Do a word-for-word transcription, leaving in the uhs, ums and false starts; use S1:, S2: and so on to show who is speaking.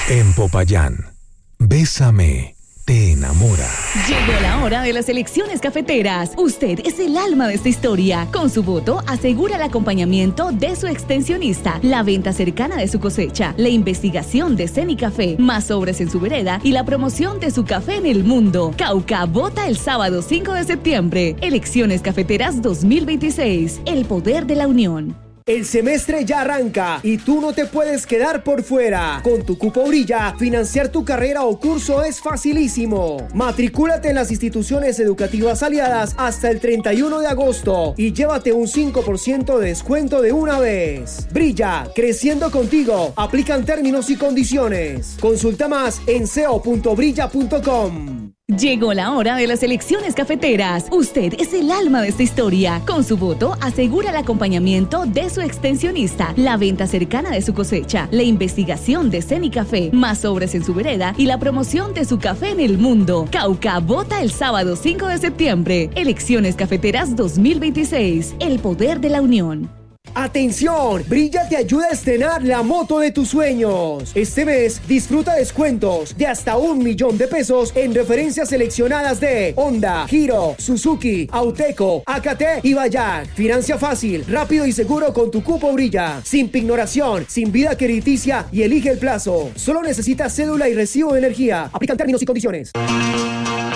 S1: En Popayán, Bésame te enamora.
S2: Llegó la hora de las elecciones cafeteras. Usted es el alma de esta historia. Con su voto asegura el acompañamiento de su extensionista, la venta cercana de su cosecha, la investigación de Cenicafé, más sobres en su vereda y la promoción de su café en el mundo. Cauca vota el sábado cinco de septiembre. Elecciones cafeteras dos mil veintiséis. El poder de la unión.
S3: El semestre ya arranca y tú no te puedes quedar por fuera. Con tu Cupo Brilla, financiar tu carrera o curso es facilísimo. Matricúlate en las instituciones educativas aliadas hasta el treinta y uno de agosto y llévate un cinco por ciento de descuento de una vez. Brilla, creciendo contigo. Aplican términos y condiciones. Consulta más en seo punto brilla punto com.
S2: Llegó la hora de las elecciones cafeteras. Usted es el alma de esta historia. Con su voto asegura el acompañamiento de su extensionista, la venta cercana de su cosecha, la investigación de Cenicafé, más sobres en su vereda y la promoción de su café en el mundo. Cauca vota el sábado cinco de septiembre. Elecciones cafeteras dos mil veintiséis. El poder de la unión.
S3: ¡Atención! Brilla te ayuda a estrenar la moto de tus sueños. Este mes disfruta descuentos de hasta un millón de pesos en referencias seleccionadas de Honda, Hero, Suzuki, Auteco, A K T y Bayak. Financia fácil, rápido y seguro con tu Cupo Brilla. Sin pignoración, sin vida crediticia y elige el plazo. Solo necesitas cédula y recibo de energía. Aplican términos y condiciones.